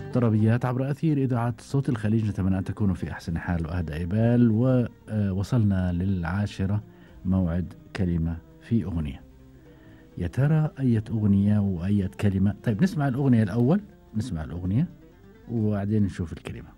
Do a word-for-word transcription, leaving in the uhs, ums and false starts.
طربيات عبر أثير إذاعة صوت الخليج، نتمنى أن تكونوا في أحسن حال وأهدى بال. ووصلنا للعاشرة، موعد كلمة في أغنية. يا ترى أية أغنية وأية كلمة؟ طيب نسمع الأغنية الأول، نسمع الأغنية وبعدين نشوف الكلمة.